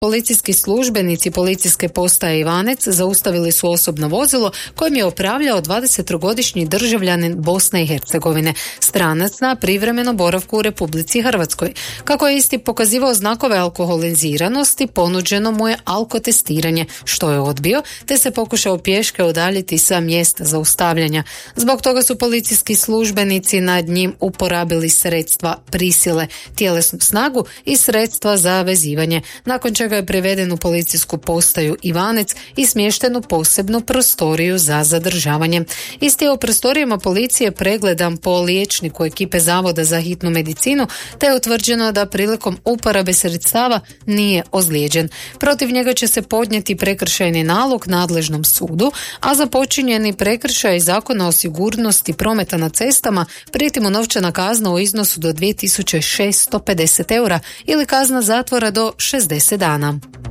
Policijski službenici policijske postaje Ivanec zaustavili su osobno vozilo kojim je upravljao 23-godišnji državljanin Bosne i Hercegovine, stranac na privremenom boravku u Republici Hrvatskoj. Kako je isti pokazivao znakove alkoholiziranosti, ponuđeno mu je alkotestiranje, što je odbio, te se pokušao pješke udaljiti sa mjesta zaustavljanja. Zbog toga su policijski službenici nad njim uporabili sredstva prisile, tjelesnu snagu i sredstva za vezivanje, nakon čega je priveden u policijsku postaju Ivanec i smješten u posebnu prostoriju za zadržavanje. Isti je u prostorijama policije pregledan po liječniku ekipe Zavoda za hitnu medicinu, te je utvrđeno da prilikom uporabe sredstava nije ozlijeđen. Protiv njega će se podnijeti prekršajni nalog nadležnom sudu, a za počinjeni prekršaj Zakona o sigurnosti prometa na cestama prijeti mu novčana kazna u iznosu do 2650 eura ili kazna zatvora do 60 dana.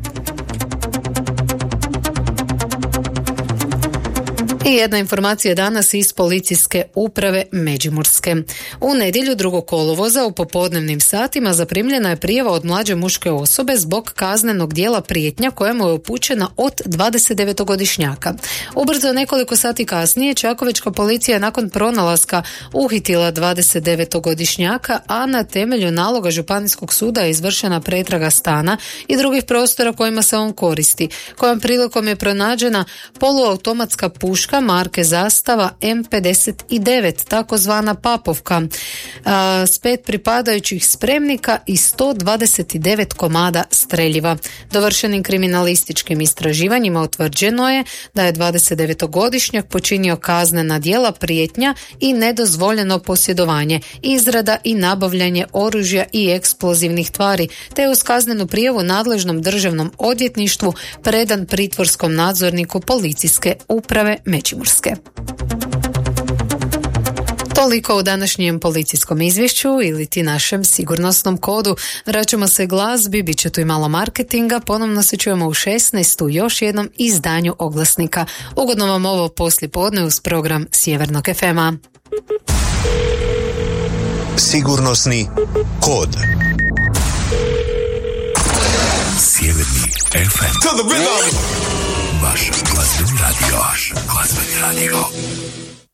I jedna informacija danas iz policijske uprave Međimurske. U nedjelju 2. kolovoza u popodnevnim satima zaprimljena je prijava od mlađe muške osobe zbog kaznenog djela prijetnja kojemu je upućena od 29-godišnjaka. Ubrzo nekoliko sati kasnije čakovečka policija je nakon pronalaska uhitila 29-godišnjaka, a na temelju naloga Županijskog suda je izvršena pretraga stana i drugih prostora kojima se on koristi, kojom prilikom je pronađena poluautomatska puška marke Zastava M59, takozvana Papovka, s 5 pripadajućih spremnika i 129 komada streljiva. Dovršenim kriminalističkim istraživanjima utvrđeno je da je 29-godišnjak počinio kaznena djela prijetnja i nedozvoljeno posjedovanje, izrada i nabavljanje oružja i eksplozivnih tvari, te je uz kaznenu prijavu nadležnom državnom odvjetništvu predan pritvorskom nadzorniku policijske uprave Međimurske. Toliko u današnjem policijskom izvješću ili ti našem sigurnosnom kodu. Vraćamo se glazbi, bit će tu i malo marketinga, ponovno se čujemo u 16. u još jednom izdanju Oglasnika. Ugodno vam ovo poslijepodne uz program Sjevernog FM-a. Sigurnosni kod. Sjeverni FM. Vaš glazbeni radio.